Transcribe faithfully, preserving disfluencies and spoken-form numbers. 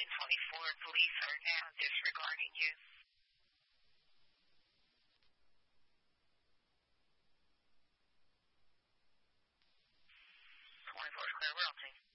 and twenty-four police are now disregarding you. twenty-four is clear, we're on scene.